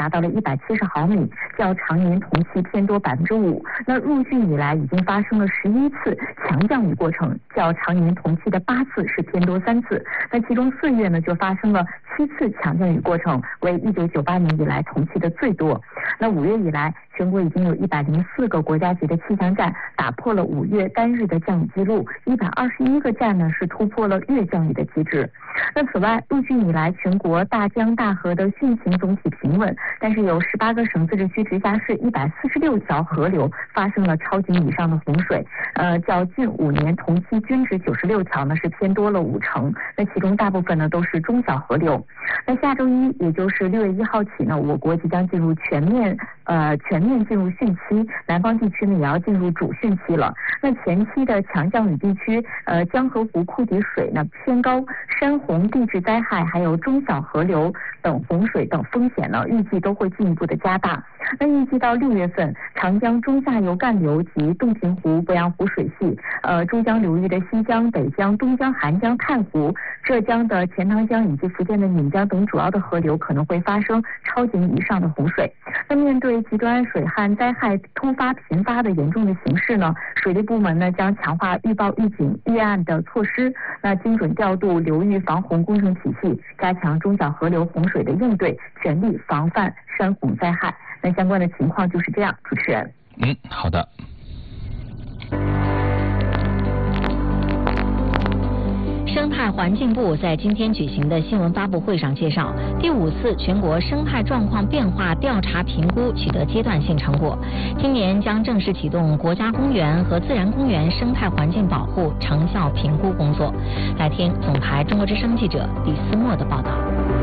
达到了170毫米，较常年同期偏多5%。那入汛以来已经发生了11次强降雨过程，较常年同期的8次是偏多3次。那其中4月呢就发生了7次强降雨过程，为1998年以来同期的最多。那5月以来，全国已经有104个国家级的气象站打破了5月单日的降雨记录，121个站呢是突破了月降雨的极值。那此外，入汛以来，全国大江大河的汛情总体平稳，但是有18个省、自治区、直辖市146条河流发生了超警以上的洪水，较近5年同期均值96条呢是偏多了50%。那其中大部分呢都是中小河流。那下周一，也就是6月1号起呢，我国即将进入全面进入汛期，南方地区呢也要进入主汛期了。那前期的强降雨地区，江河湖库底水呢偏高，山洪、地质灾害还有中小河流等洪水等风险呢，预计都会进一步的加大。那预计到6月份，长江中下游干流及洞庭湖、鄱阳湖水系，珠江流域的西江、北江、东江、韩江、太湖、浙江的钱塘江以及福建的岷江等主要的河流可能会发生超警以上的洪水。那面对极端水旱灾害突发频发的严重的形势呢，水利部门呢将强化预报、预警、预案的措施，那精准调度流域防洪工程体系，加强中小河流洪水的应对，全力防范山洪灾害。那相关的情况就是这样，主持人。 好的。 生态环境部在今天举行的新闻发布会上介绍，第5次全国生态状况变化调查评估取得阶段性成果，今年将正式启动国家公园和自然公园生态环境保护成效评估工作。来听总台中国之声记者李思墨的报道。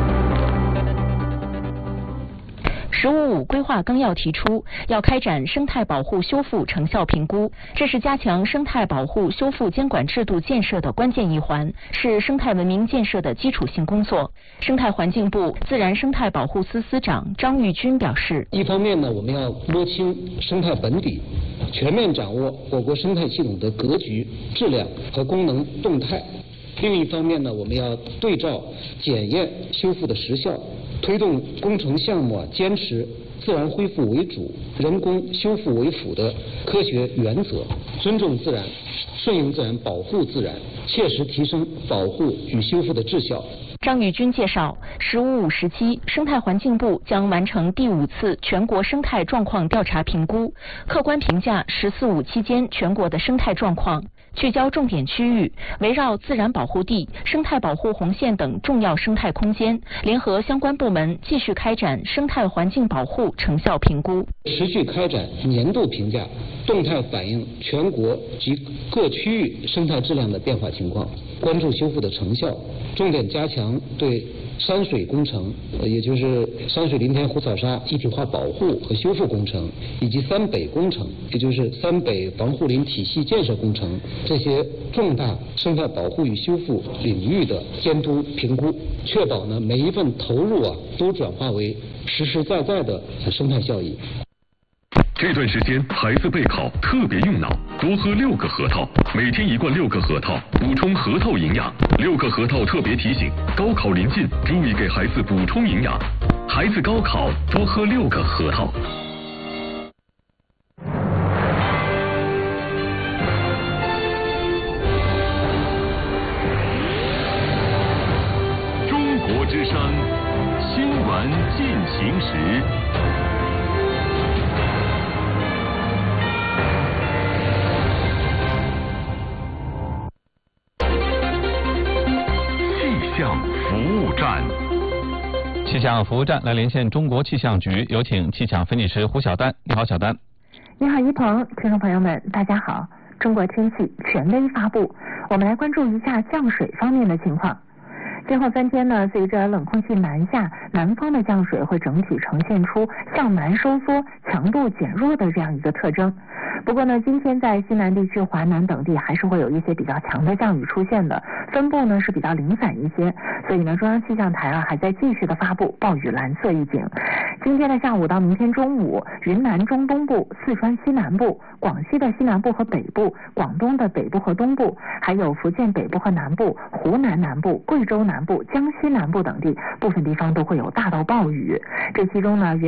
“15+5”规划纲要提出，要开展生态保护修复成效评估，这是加强生态保护修复监管制度建设的关键一环，是生态文明建设的基础性工作。生态环境部自然生态保护司司长张玉军表示， 一方面呢，我们要摸清生态本底，全面掌握我国生态系统的格局、质量和功能动态。另一方面呢，我们要对照检验修复的实效，推动工程项目坚持自然恢复为主、人工修复为辅的科学原则，尊重自然、顺应自然、保护自然，切实提升保护与修复的质效。 张玉军介绍，“15+5”时期，生态环境部将完成第5次全国生态状况调查评估，客观评价“14+5”期间全国的生态状况，聚焦重点区域，围绕自然保护地、生态保护红线等重要生态空间，联合相关部门继续开展生态环境保护成效评估， 持续开展年度评价，动态反映全国及各区域生态质量的变化情况，关注修复的成效，重点加强对山水工程，也就是山水林田湖草沙一体化保护和修复工程，以及三北工程，也就是三北防护林体系建设工程这些重大生态保护与修复领域的监督评估，确保呢每一份投入都转化为实实在在的生态效益。 这段时间孩子备考特别用脑，多喝6个核桃，每天1罐6个核桃，补充核桃营养。6个核桃特别提醒，高考临近，注意给孩子补充营养。孩子高考多喝6个核桃。中国之声新闻进行时。服务站， 气象服务站来连线中国气象局，有请气象分析师胡晓丹。你好，小丹。 你好，一鹏，听众朋友们，大家好。中国天气权威发布，我们来关注一下降水方面的情况。今后3天呢，随着冷空气南下，南方的降水会整体呈现出向南收缩、强度减弱的这样一个特征。不过呢，今天在西南地区、华南等地还是会有一些比较强的降雨出现的，分布呢是比较零散一些，所以呢，中央气象台还在继续的发布暴雨蓝色预警。今天的下午到明天中午，云南中东部、四川西南部、广西的西南部和北部、广东的北部和东部，还有福建北部和南部、湖南南部、贵州南部、江西南部等地部分地方都会有大到暴雨。这其中呢，